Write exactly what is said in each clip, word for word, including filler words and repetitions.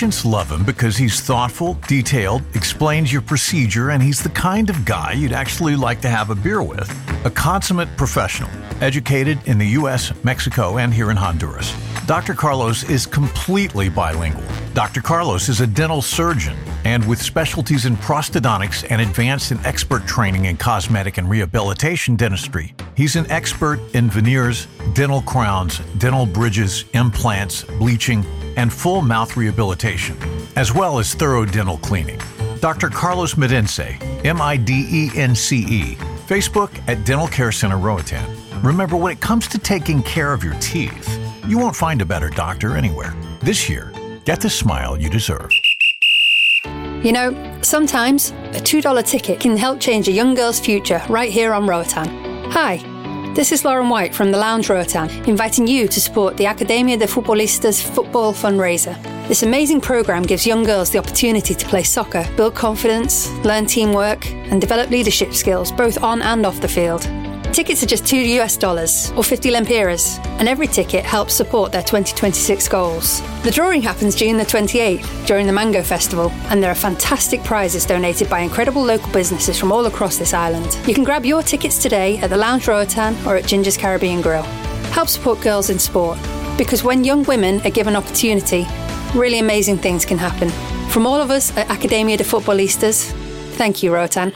Patients love him because he's thoughtful, detailed, explains your procedure, and he's the kind of guy you'd actually like to have a beer with. A consummate professional, educated in the U S, Mexico, and here in Honduras. Doctor Carlos is completely bilingual. Doctor Carlos is a dental surgeon, and with specialties in prosthodontics and advanced and expert training in cosmetic and rehabilitation dentistry. He's an expert in veneers, dental crowns, dental bridges, implants, bleaching, and full mouth rehabilitation, as well as thorough dental cleaning. Doctor Carlos Midence, M I D E N C E, Facebook at Dental Care Center Roatan. Remember, when it comes to taking care of your teeth, you won't find a better doctor anywhere. This year, get the smile you deserve. You know, sometimes a two dollar ticket can help change a young girl's future right here on Roatan. Hi, this is Lauren White from the Lounge Roatan, inviting you to support the Academia de Futbolistas football fundraiser. This amazing program gives young girls the opportunity to play soccer, build confidence, learn teamwork, and develop leadership skills both on and off the field. Tickets are just two US dollars or fifty lempiras, and every ticket helps support their twenty twenty-six goals. The drawing happens June the twenty-eighth during the Mango Festival, and there are fantastic prizes donated by incredible local businesses from all across this island. You can grab your tickets today at the Lounge Roatan or at Ginger's Caribbean Grill. Help support girls in sport, because when young women are given opportunity, really amazing things can happen. From all of us at Academia de Futbolistas, thank you, Roatan.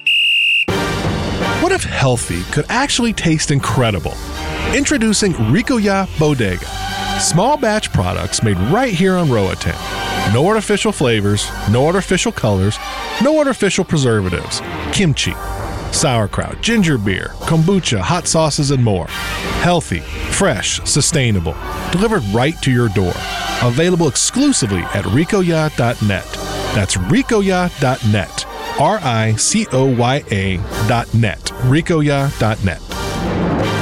What if healthy could actually taste incredible? Introducing Rico Ya Bodega. Small batch products made right here on Roatan. No artificial flavors, no artificial colors, no artificial preservatives. Kimchi, sauerkraut, ginger beer, kombucha, hot sauces, and more. Healthy, fresh, sustainable. Delivered right to your door. Available exclusively at ricoya dot net. That's ricoya dot net. R I C O Y A dot net. ricoya dot net.